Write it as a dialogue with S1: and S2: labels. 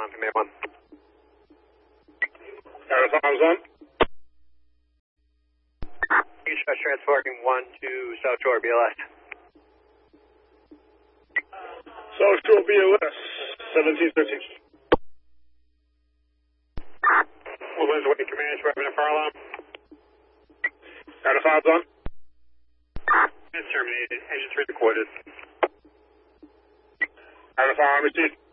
S1: on, Command 1.
S2: Out of bombs on.
S1: Dispatch transporting 1 to South Shore, BLS.
S2: South Shore BLS, 1713.
S1: Woodlands Wing Command, driving a fire alarm.
S2: Out of bombs on.
S1: It's terminated. Engine 3 recorded.
S2: Out of fire, received.